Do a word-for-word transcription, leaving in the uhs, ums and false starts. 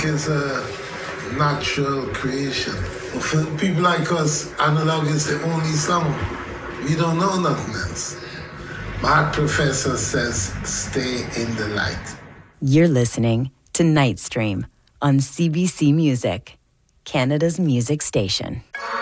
music is a natural creation. For people like us, analog is the only sound. We don't know nothing else. My professor says, stay in the light. You're listening to Night Stream on C B C Music, Canada's music station.